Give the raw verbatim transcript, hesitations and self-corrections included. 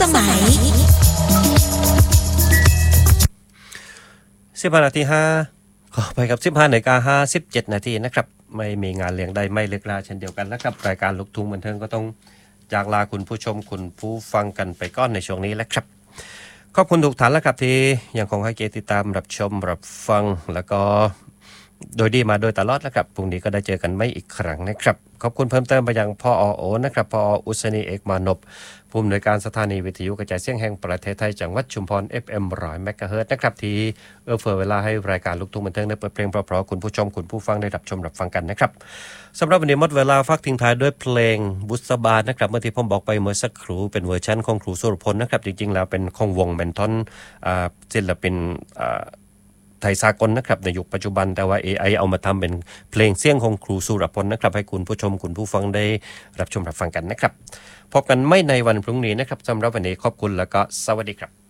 สมัยสิบห้านาทีห้าขอไปกับสิบห้านาฬิกาห้าสิบเจ็ดนาทีนะครับไม่มีงานเลี้ยงใดไม่เลิกลาเช่นเดียวกันนะครับรายการลูกทุ่งบันเทิงก็ต้องจากลาคุณผู้ชมคุณผู้ฟังกันไปก่อนในช่วงนี้แล้วครับขอบคุณทุกท่านแล้วครับที่ยังคงให้เกียรติติดตามรับชมรับฟังแล้วก็โดยดีมาโดยตลอดแล้วครับพรุ่งนี้ก็ได้เจอกันไม่อีกครั้งนะครับขอบคุณเพิ่มเติมไปยังพ่อโอนะครับพ่ออุษณีเอกมานพผู้อำนวยการสถานีวิทยุกระจายเสียงแห่งประเทศไทยจังหวัดชุมพร เอฟ เอ็ม หนึ่งร้อย เมกะเฮิรตซ์นะครับที่เอื้อเฟื้อเวลาให้รายการลูกทุ่งบันเทิงได้เปิดเพลงเพราะๆคุณผู้ชมคุณผู้ฟังได้รับชมรับฟังกันนะครับสำหรับวันนี้หมดเวลาฝากทิ้งท้ายด้วยเพลงบุษบานะครับเมื่อที่ผมบอกไปเมื่อสักครู่เป็นเวอร์ชันของครูสุรพลนะครับจริงๆแล้วเป็นของวงเมนทอนอ่าศิลปินอ่าไทยสากลนะครับในยุคปัจจุบันแต่ว่า เอ ไอ เอามาทำเป็นเพลงเสียงของครูสุรพลนะครับให้คุณผู้ชมคุณผู้ฟังได้รับชมรับฟังกันนะครับพบกันไม่ในวันพรุ่งนี้นะครับสำหรับวันนี้ขอบคุณแล้วก็สวัสดีครับ